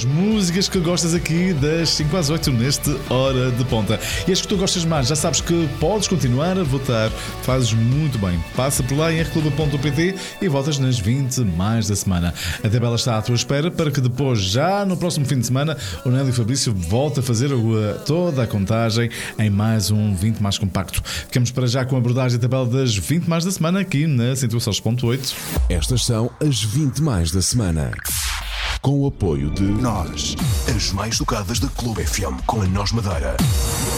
as músicas que gostas aqui das 5 às 8 neste Hora de Ponta. E as que tu gostas mais, já sabes que podes continuar a votar. Fazes muito bem. Passa por lá em rclub.pt e votas nas 20 mais da semana. A tabela está à tua espera para que depois, já no próximo fim de semana, o Nélio Fabrício volta a fazer toda a contagem em mais um 20 mais compacto. Ficamos para já com a abordagem da tabela das 20 mais da semana aqui na 106.8. Estas são as 20 mais da semana. Com o apoio de Nós, as mais tocadas da Clube FM com a Nós Madeira.